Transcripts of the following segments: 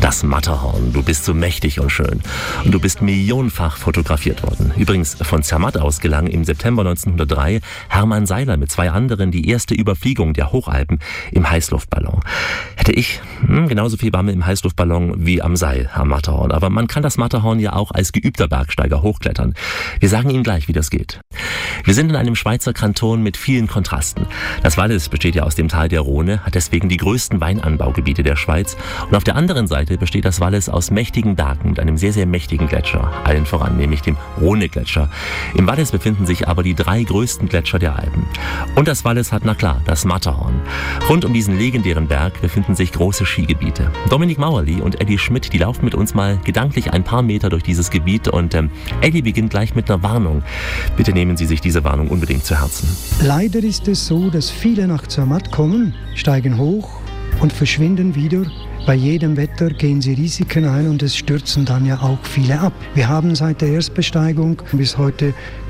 Das Matterhorn. Du bist so mächtig und schön. Und du bist millionenfach fotografiert worden. Übrigens, von Zermatt aus gelang im September 1903 Hermann Seiler mit 2 anderen die erste Überfliegung der Hochalpen im Heißluftballon. Hätte ich genauso viel Bammel im Heißluftballon wie am Seil am Matterhorn. Aber man kann das Matterhorn ja auch als geübter Bergsteiger hochklettern. Wir sagen Ihnen gleich, wie das geht. Wir sind in einem Schweizer Kanton mit vielen Kontrasten. Das Wallis besteht ja aus dem Tal der Rhone, hat deswegen die größten Weinanbaugebiete der Schweiz. Und auf der anderen Seite besteht das Wallis aus mächtigen Bergen mit einem sehr, sehr mächtigen Gletscher. Allen voran, nämlich dem Rhone-Gletscher. Im Wallis befinden sich aber die 3 größten Gletscher der Alpen. Und das Wallis hat, na klar, das Matterhorn. Rund um diesen legendären Berg befinden sich große Skigebiete. Dominik Mauerli und Eddie Schmidt, die laufen mit uns mal gedanklich ein paar Meter durch dieses Gebiet. Und Eddie beginnt gleich mit einer Warnung. Bitte nehmen Sie sich diese Warnung unbedingt zu Herzen. Leider ist es so, dass viele nach Zermatt kommen, steigen hoch und verschwinden wieder. Bei jedem Wetter gehen sie Risiken ein und es stürzen dann ja auch viele ab. Wir haben seit der Erstbesteigung bis heute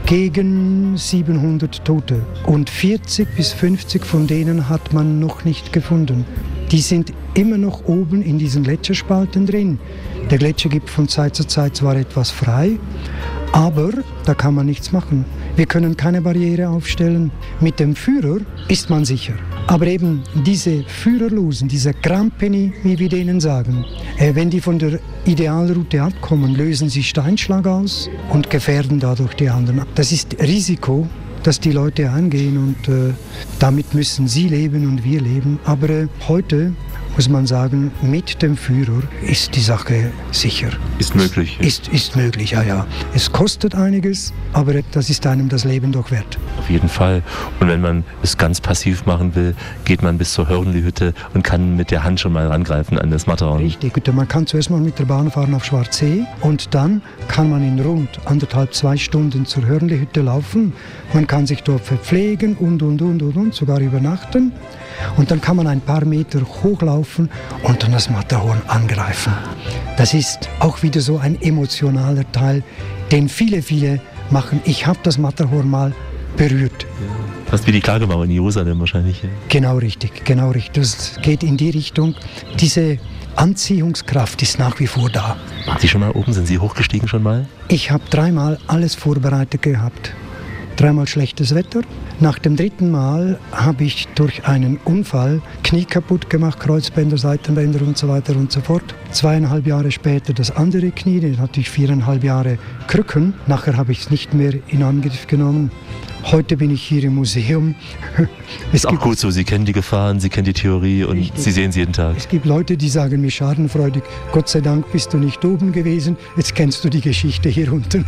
gegen 700 Tote und 40 bis 50 von denen hat man noch nicht gefunden. Die sind immer noch oben in diesen Gletscherspalten drin. Der Gletscher gibt von Zeit zu Zeit zwar etwas frei, aber da kann man nichts machen. Wir können keine Barriere aufstellen. Mit dem Führer ist man sicher. Aber eben diese Führerlosen, diese Grampeni, wie wir denen sagen, wenn die von der Idealroute abkommen, lösen sie Steinschlag aus und gefährden dadurch die anderen. Das ist Risiko, das die Leute eingehen und damit müssen sie leben und wir leben. Aber heute muss man sagen, mit dem Führer ist die Sache sicher. Ist möglich. Ist möglich, ja. Es kostet einiges, aber das ist einem das Leben doch wert. Auf jeden Fall. Und wenn man es ganz passiv machen will, geht man bis zur Hörnli-Hütte und kann mit der Hand schon mal rangreifen an das Matterhorn. Richtig. Man kann zuerst mal mit der Bahn fahren auf Schwarzsee und dann kann man in rund 1,5-2 Stunden zur Hörnli-Hütte laufen. Man kann sich dort verpflegen und, sogar übernachten. Und dann kann man ein paar Meter hochlaufen und dann das Matterhorn angreifen. Das ist auch wieder so ein emotionaler Teil, den viele machen. Ich habe das Matterhorn mal berührt. Ja, fast wie die Klagemauer in Jerusalem wahrscheinlich. Ja. Genau richtig. Das geht in die Richtung. Diese Anziehungskraft ist nach wie vor da. Waren Sie schon mal oben? Sind Sie hochgestiegen schon mal? Ich habe 3-mal alles vorbereitet gehabt. 3-mal schlechtes Wetter. Nach dem 3. Mal habe ich durch einen Unfall Knie kaputt gemacht, Kreuzbänder, Seitenbänder und so weiter und so fort. 2,5 Jahre später das andere Knie, dann hatte ich 4,5 Jahre Krücken. Nachher habe ich es nicht mehr in Angriff genommen. Heute bin ich hier im Museum. Ist auch gut so, Sie kennen die Gefahren, Sie kennen die Theorie und richtig. Sie sehen sie jeden Tag. Es gibt Leute, die sagen mir schadenfreudig, Gott sei Dank bist du nicht oben gewesen, jetzt kennst du die Geschichte hier unten.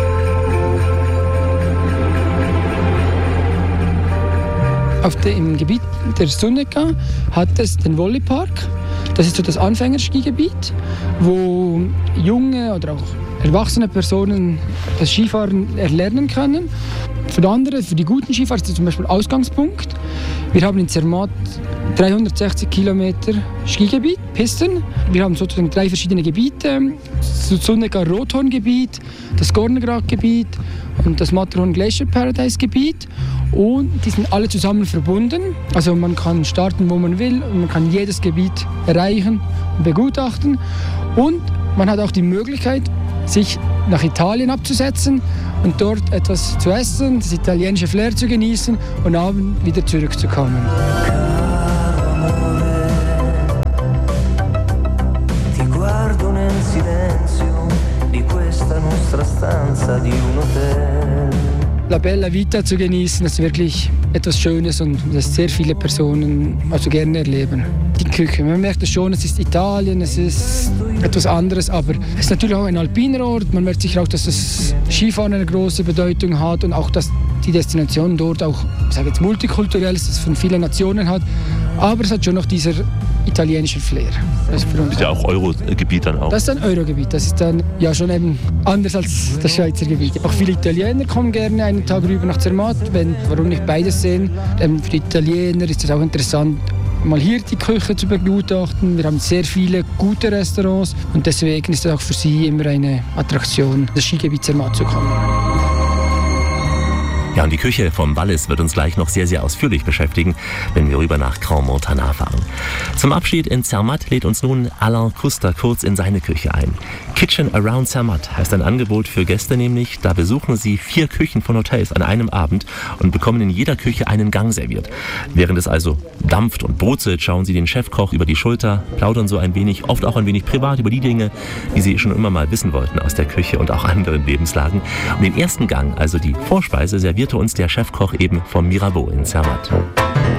Im Gebiet der Sunneka hat es den Wollipark. Das ist so das Anfängerskigebiet, wo junge oder auch erwachsene Personen das Skifahren erlernen können. Für andere, für die guten Skifahrer ist das zum Beispiel Ausgangspunkt. Wir haben in Zermatt 360 Kilometer Skigebiet, Pisten. Wir haben sozusagen 3 verschiedene Gebiete. Das Sunneka-Rothorn-Gebiet, das Gornergrat-Gebiet und das Matterhorn Glacier Paradise-Gebiet. Und die sind alle zusammen verbunden. Also man kann starten, wo man will und man kann jedes Gebiet erreichen und begutachten. Und man hat auch die Möglichkeit, sich nach Italien abzusetzen und dort etwas zu essen, das italienische Flair zu genießen und abends wieder zurückzukommen. Ti guardo nel silenzio di questa nostra stanza di un hotel. La Bella Vita zu genießen, das ist wirklich etwas Schönes und das sehr viele Personen also gerne erleben. Die Küche, man merkt es schon, es ist Italien, es ist etwas anderes, aber es ist natürlich auch ein alpiner Ort. Man merkt sicher auch, dass das Skifahren eine große Bedeutung hat und auch, dass die Destination dort auch, ich sage jetzt multikulturell ist, das von vielen Nationen hat, aber es hat schon noch dieser italienische Flair. Das ist ja auch Euro-Gebiet dann auch. Das ist ein Euro-Gebiet, das ist dann ja schon eben anders als das Schweizer Gebiet. Auch viele Italiener kommen gerne einen Tag rüber nach Zermatt, warum nicht beides sehen. Für die Italiener ist es auch interessant, mal hier die Küche zu begutachten. Wir haben sehr viele gute Restaurants und deswegen ist es auch für sie immer eine Attraktion, das Skigebiet Zermatt zu kommen. Ja, und die Küche vom Wallis wird uns gleich noch sehr, sehr ausführlich beschäftigen, wenn wir rüber nach Grand Montana fahren. Zum Abschied in Zermatt lädt uns nun Alain Kuster kurz in seine Küche ein. Kitchen Around Zermatt heißt ein Angebot für Gäste nämlich. Da besuchen sie 4 Küchen von Hotels an einem Abend und bekommen in jeder Küche einen Gang serviert. Während es also dampft und brutzelt, schauen sie den Chefkoch über die Schulter, plaudern so ein wenig, oft auch ein wenig privat über die Dinge, die sie schon immer mal wissen wollten aus der Küche und auch anderen Lebenslagen. Und den ersten Gang, also die Vorspeise, servierte uns der Chefkoch eben vom Mirabeau in Zermatt.